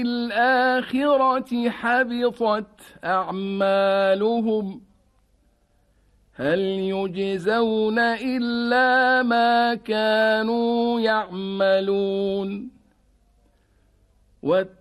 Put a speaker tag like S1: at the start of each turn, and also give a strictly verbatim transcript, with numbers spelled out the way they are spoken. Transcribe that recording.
S1: الآخرة حبطت أعمالهم هل يجزون إلا ما كانوا يعملون.